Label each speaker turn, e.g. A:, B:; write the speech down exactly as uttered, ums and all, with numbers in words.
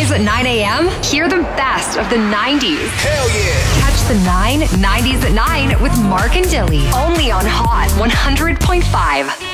A: nineties at nine a.m.? Hear the best of the nineties.
B: Hell yeah.
A: Catch the nine nineties at nine with Mark and Dilly. Only on Hot one hundred point five.